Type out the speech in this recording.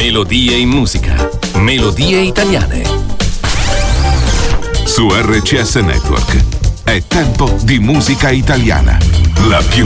Melodie in musica. Melodie italiane. Su RCS Network è tempo di musica italiana. La più